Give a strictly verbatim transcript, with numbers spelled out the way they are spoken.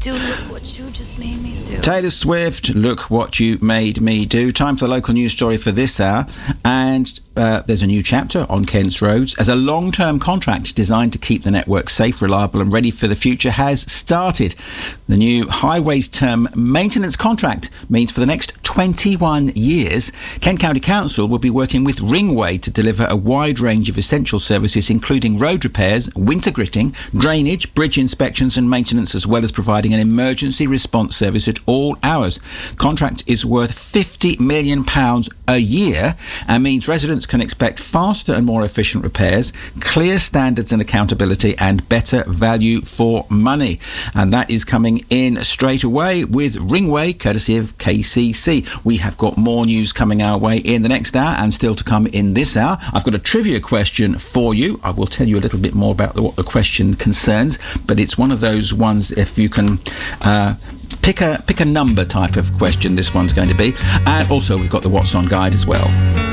do, look what you just made me do. Taylor Swift, Look What You Made Me Do. Time for the local news story for this hour. And uh, there's a new chapter on Kent's roads as a long-term contract designed to keep the network safe, reliable and ready for the future has started. The new Highways Term Maintenance Contract means for the next twenty-one years, Kent County Council will be working with Ringway to deliver a wide range of essential services, including road repairs, winter gritting, drainage, bridge inspections and maintenance, as well as providing an emergency response service at all hours. The contract is worth fifty million pounds a year and means residents can expect faster and more efficient repairs, clear standards and accountability and better value for money. And that is coming in straight away with Ringway, courtesy of K C C. We have got more news coming our way in the next hour and still to come in this hour. I've got a trivia question for you. I will tell you a little bit more about the, what the question concerns, but it's one of those ones, if you can uh, pick a pick a number type of question, this one's going to be. And also we've got the What's On guide as well.